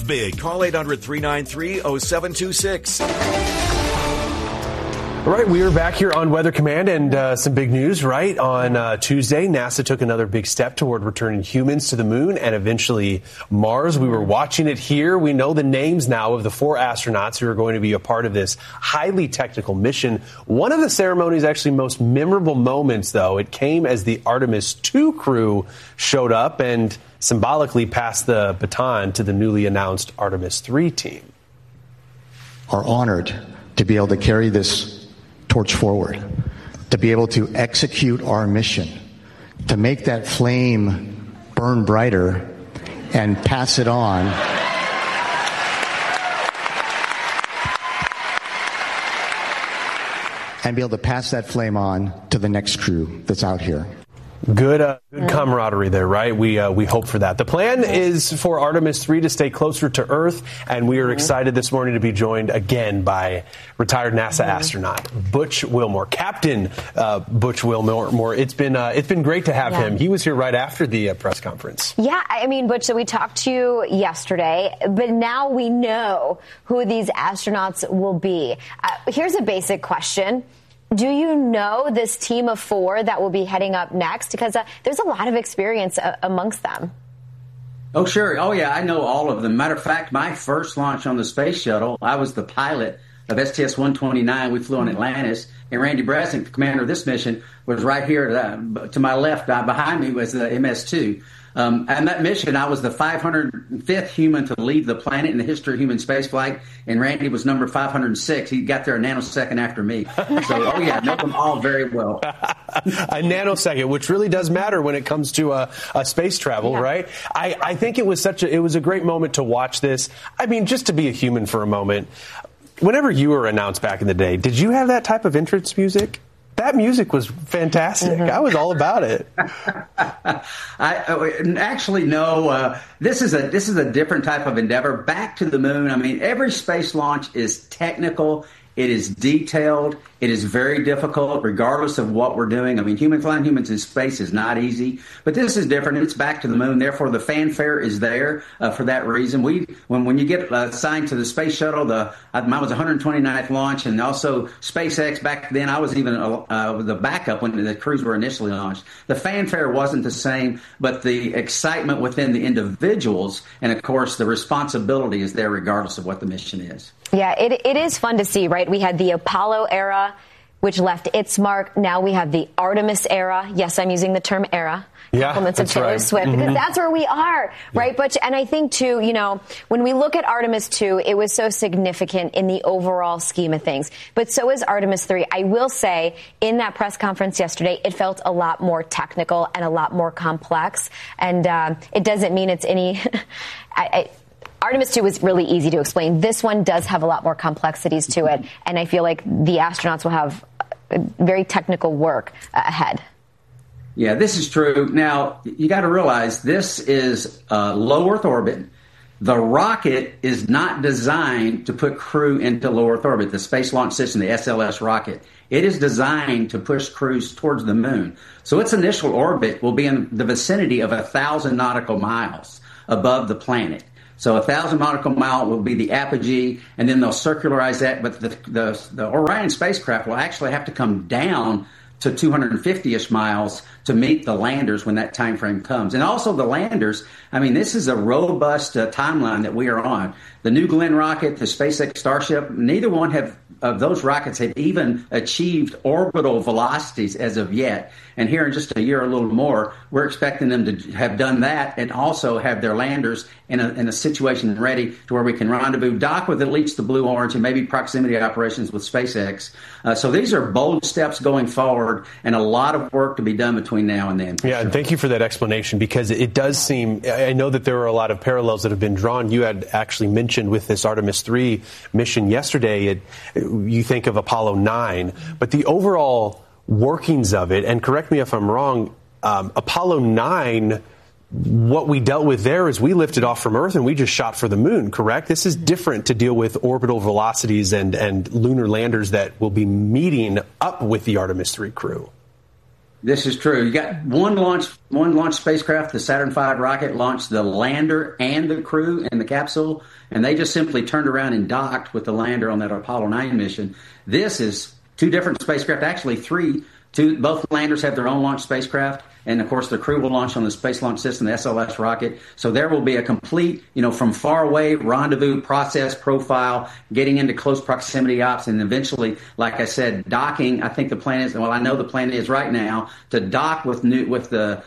big. Call 800-393-0726. All right, we are back here on Weather Command, and some big news, right? On Tuesday, NASA took another big step toward returning humans to the moon and eventually Mars. We were watching it here. We know the names now of the 4 astronauts who are going to be a part of this highly technical mission. One of the ceremony's actually most memorable moments, though, it came as the Artemis II crew showed up and symbolically passed the baton to the newly announced Artemis III team. Are honored to be able to carry this torch forward, to be able to execute our mission, to make that flame burn brighter and pass it on. And be able to pass that flame on to the next crew that's out here. Good camaraderie there, right? We hope for that. The plan is for Artemis 3 to stay closer to Earth, and we are excited this morning to be joined again by retired NASA astronaut Butch Wilmore, Captain Butch Wilmore. It's been great to have him. He was here right after the press conference. Yeah, I mean, Butch, so we talked to you yesterday, but now we know who these astronauts will be. Here's a basic question. Do you know this team of 4 that will be heading up next? Because there's a lot of experience amongst them. Oh, sure. Oh, yeah, I know all of them. Matter of fact, my first launch on the space shuttle, I was the pilot of STS-129. We flew on Atlantis. And Randy Bresnik, the commander of this mission, was right here to my left. Behind me was the MS-2. And that mission, I was the 505th human to leave the planet in the history of human spaceflight, and Randy was number 506. He got there a nanosecond after me. So, I know them all very well. A nanosecond, which really does matter when it comes to a space travel, right? I think it was a great moment to watch this. I mean, just to be a human for a moment. Whenever you were announced back in the day, did you have that type of entrance music? That music was fantastic. I was all about it. Actually, no. This is a different type of endeavor. Back to the moon. I mean, every space launch is technical. It is detailed. It is very difficult, regardless of what we're doing. I mean, flying humans in space is not easy, but this is different. It's back to the moon. Therefore, the fanfare is there for that reason. When you get assigned to the space shuttle, mine was 129th launch, and also SpaceX. Back then, I was even the backup when the crews were initially launched. The fanfare wasn't the same, but the excitement within the individuals, and of course, the responsibility is there, regardless of what the mission is. Yeah, it is fun to see, right? We had the Apollo era, which left its mark. Now we have the Artemis era. Yes, I'm using the term era. Compliments of Taylor Swift, because that's where we are, right, Butch? And I think, too, when we look at Artemis 2, it was so significant in the overall scheme of things. But so is Artemis 3. I will say, in that press conference yesterday, it felt a lot more technical and a lot more complex. And it doesn't mean it's any... Artemis 2 was really easy to explain. This one does have a lot more complexities to it, and I feel like the astronauts will have very technical work ahead. Yeah, this is true. Now, you got to realize this is low Earth orbit. The rocket is not designed to put crew into low Earth orbit, the Space Launch System, the SLS rocket. It is designed to push crews towards the moon. So its initial orbit will be in the vicinity of 1,000 nautical miles above the planet. So 1,000 nautical mile will be the apogee, and then they'll circularize that. But the Orion spacecraft will actually have to come down to 250-ish miles to meet the landers when that time frame comes. And also the landers, I mean, this is a robust timeline that we are on. The New Glenn rocket, the SpaceX Starship, neither one of those rockets have even achieved orbital velocities as of yet. And here in just a year or a little more, we're expecting them to have done that and also have their landers in a situation ready to where we can rendezvous, dock with at least the Blue Orange, and maybe proximity operations with SpaceX. So these are bold steps going forward, and a lot of work to be done between now and then. Yeah, and thank you for that explanation, because it does seem, I know that there are a lot of parallels that have been drawn. You had actually mentioned with this Artemis 3 mission yesterday, you think of Apollo 9, but the overall workings of it, and correct me if I'm wrong, Apollo 9, what we dealt with there is we lifted off from Earth and we just shot for the moon, correct? This is different to deal with orbital velocities and lunar landers that will be meeting up with the Artemis 3 crew. This is true. You got one launch spacecraft, the Saturn V rocket, launched the lander and the crew in the capsule, and they just simply turned around and docked with the lander on that Apollo 9 mission. This is two different spacecraft, actually three. Both landers have their own launch spacecraft, and of course the crew will launch on the Space Launch System, the SLS rocket. So there will be a complete, from far away rendezvous process profile, getting into close proximity ops, and eventually, like I said, docking. I think the plan is, I know the plan is right now to dock with the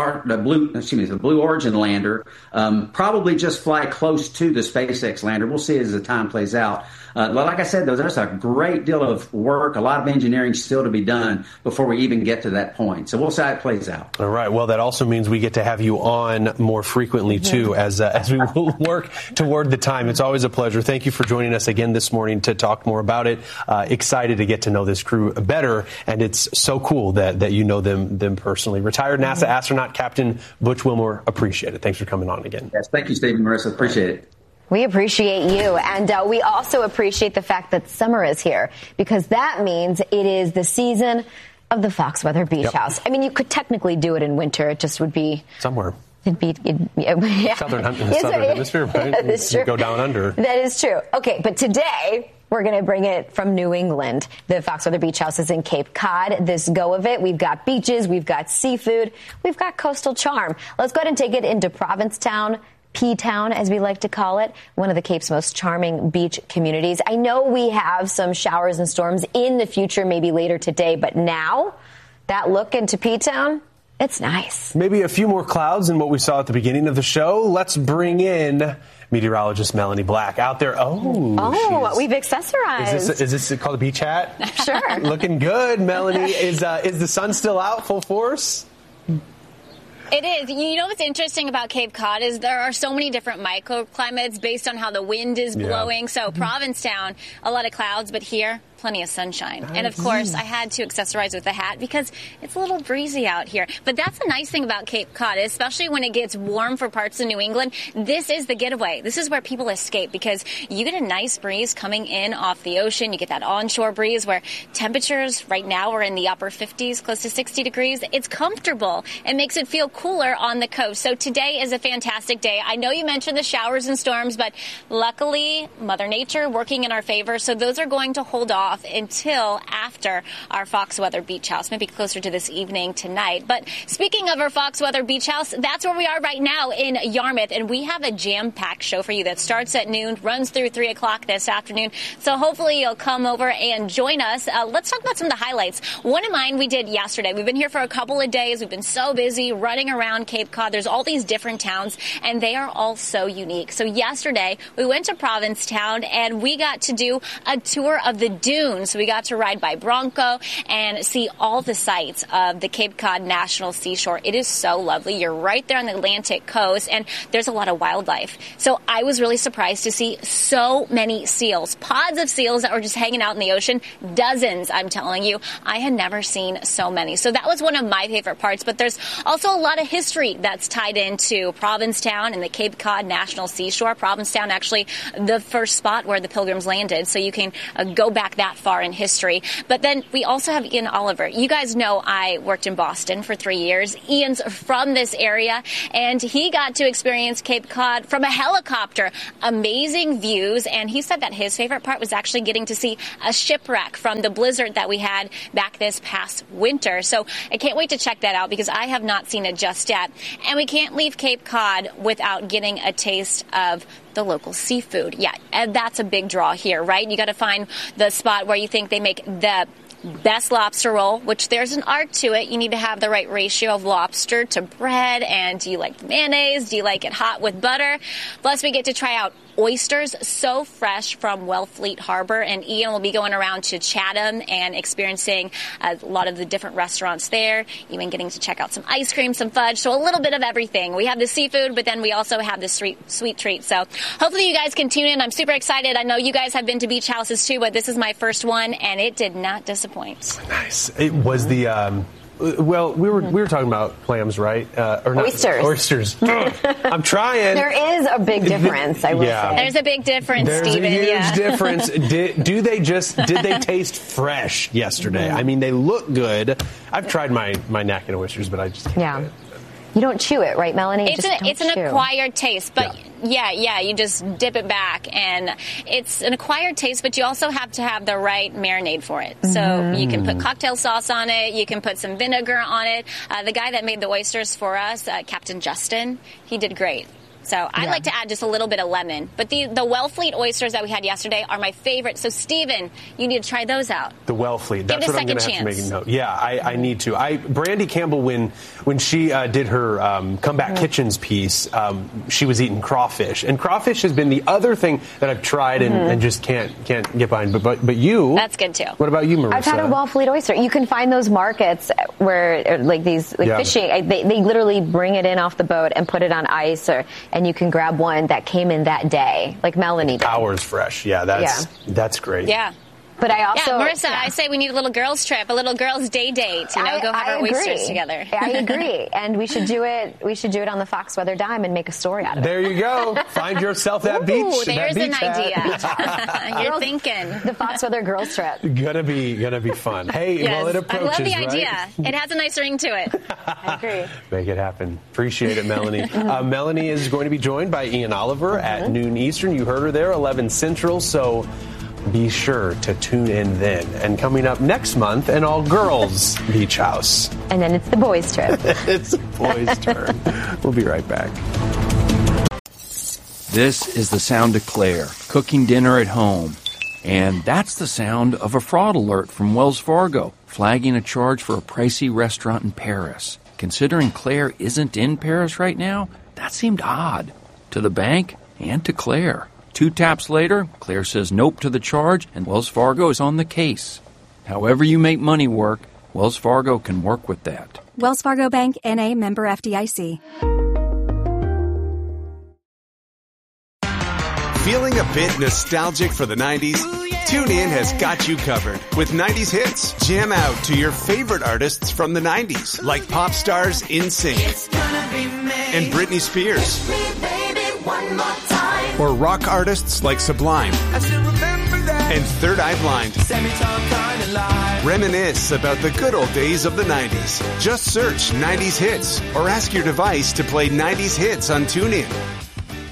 Blue Origin lander. Probably just fly close to the SpaceX lander. We'll see as the time plays out. Like I said, though, there's a great deal of work, a lot of engineering still to be done before we even get to that point. So we'll see how it plays out. All right. Well, that also means we get to have you on more frequently, too, as we work toward the time. It's always a pleasure. Thank you for joining us again this morning to talk more about it. Excited to get to know this crew better, and it's so cool that you know them personally. Retired NASA astronaut Captain Butch Wilmore, appreciate it. Thanks for coming on again. Yes, thank you, Stephen, Marissa. Appreciate it. We appreciate you, and we also appreciate the fact that summer is here, because that means it is the season of the Fox Weather Beach House. I mean, you could technically do it in winter. It just would be somewhere. It'd be southern hemisphere, right? That is true. Go down under. That is true. Okay, but today we're going to bring it from New England. The Fox Weather Beach House is in Cape Cod. This go of it. We've got beaches, we've got seafood, we've got coastal charm. Let's go ahead and take it into Provincetown. P-Town, as we like to call it, one of the Cape's most charming beach communities. I know we have some showers and storms in the future, maybe later today, but now that look into P-Town, it's nice. Maybe a few more clouds than what we saw at the beginning of the show. Let's bring in meteorologist Melanie Black out there. We've accessorized. Is this called a beach hat? Sure. Looking good, Melanie. Is the sun still out full force? It is. You know what's interesting about Cape Cod is there are so many different microclimates based on how the wind is blowing. So Provincetown, a lot of clouds, but here, plenty of sunshine. Nice. And of course, I had to accessorize with a hat because it's a little breezy out here. But that's the nice thing about Cape Cod, especially when it gets warm for parts of New England. This is the getaway. This is where people escape because you get a nice breeze coming in off the ocean. You get that onshore breeze where temperatures right now are in the upper 50s, close to 60 degrees. It's comfortable. It makes it feel cooler on the coast. So today is a fantastic day. I know you mentioned the showers and storms, but luckily Mother Nature working in our favor. So those are going to hold off until after our Fox Weather Beach House, maybe closer to this evening tonight. But speaking of our Fox Weather Beach House, that's where we are right now in Yarmouth, and we have a jam-packed show for you that starts at noon, runs through 3 o'clock this afternoon. So hopefully you'll come over and join us. Let's talk about some of the highlights. One of mine we did yesterday. We've been here for a couple of days. We've been so busy running around Cape Cod. There's all these different towns, and they are all so unique. So yesterday we went to Provincetown, and we got to do a tour of the dunes. So we got to ride by Bronco and see all the sights of the Cape Cod National Seashore. It is so lovely. You're right there on the Atlantic coast, and there's a lot of wildlife. So I was really surprised to see so many seals, pods of seals that were just hanging out in the ocean. Dozens, I'm telling you. I had never seen so many. So that was one of my favorite parts. But there's also a lot of history that's tied into Provincetown and the Cape Cod National Seashore. Provincetown, actually, the first spot where the Pilgrims landed. So you can go back that far in history. But then we also have Ian Oliver. You guys know I worked in Boston for 3 years. Ian's from this area, and he got to experience Cape Cod from a helicopter. Amazing views, and he said that his favorite part was actually getting to see a shipwreck from the blizzard that we had back this past winter. So I can't wait to check that out because I have not seen it just yet. And we can't leave Cape Cod without getting a taste of the local seafood. Yeah, and that's a big draw here, right? You got to find the spot where you think they make the best lobster roll, which there's an art to it. You need to have the right ratio of lobster to bread. And do you like mayonnaise? Do you like it hot with butter? Plus, we get to try out oysters, so fresh from Wellfleet Harbor. And Ian will be going around to Chatham and experiencing a lot of the different restaurants there, even getting to check out some ice cream, some fudge. So a little bit of everything. We have the seafood, but then we also have the sweet treat. So hopefully you guys can tune in. I'm super excited. I know you guys have been to beach houses too, but this is my first one, and it did not disappoint. Nice. It was the Well, we were talking about clams, right? Or not, oysters. I'm trying. There is a big difference, I will say. There's a big difference, Stephen. There's a huge difference. Did they taste fresh yesterday? I mean, they look good. I've tried my naked oysters, but I just can't do it. You don't chew it, right, Melanie? It's an acquired taste, but you just dip it back, and it's an acquired taste, but you also have to have the right marinade for it. So you can put cocktail sauce on it, you can put some vinegar on it. The guy that made the oysters for us, Captain Justin, he did great. So I like to add just a little bit of lemon. But the Wellfleet oysters that we had yesterday are my favorite. So, Stephen, you need to try those out. The Wellfleet. That's what I'm going to have to make a note. Yeah, I need to. Brandy Campbell, when she did her Comeback Kitchens piece, she was eating crawfish. And crawfish has been the other thing that I've tried and just can't get behind. But you. That's good, too. What about you, Marissa? I've had a Wellfleet oyster. You can find those markets where, like these fishing, they literally bring it in off the boat and put it on ice, and you can grab one that came in that day, like Melanie did. Hours fresh. Yeah, that's great. Yeah. But I also... Yeah, Marissa, I say we need a little girls' trip, a little girls' day date, go have our oysters together. I agree. And we should do it on the Fox Weather Dime and make a story out of it. There you go. Find yourself that beach. There's an idea. You're thinking. The Fox Weather girls' trip. Gonna be fun. Hey, well, it approaches, I love the right? idea. It has a nice ring to it. I agree. Make it happen. Appreciate it, Melanie. Melanie is going to be joined by Ian Oliver at noon Eastern. You heard her there, 11 Central, so... be sure to tune in then. And coming up next month, an all-girls beach house. And then it's the boys' trip. It's the boys' turn. We'll be right back. This is the sound of Claire, cooking dinner at home. And that's the sound of a fraud alert from Wells Fargo, flagging a charge for a pricey restaurant in Paris. Considering Claire isn't in Paris right now, that seemed odd. To the bank and to Claire. 2 taps later, Claire says nope to the charge, and Wells Fargo is on the case. However you make money work, Wells Fargo can work with that. Wells Fargo Bank, N.A., member FDIC. Feeling a bit nostalgic for the 90s? TuneIn has got you covered. With 90s hits, jam out to your favorite artists from the 90s, like pop stars NSYNC and Britney Spears. Or rock artists like Sublime and Third Eye Blind. Reminisce about the good old days of the 90s. Just search 90s hits or ask your device to play 90s hits on TuneIn.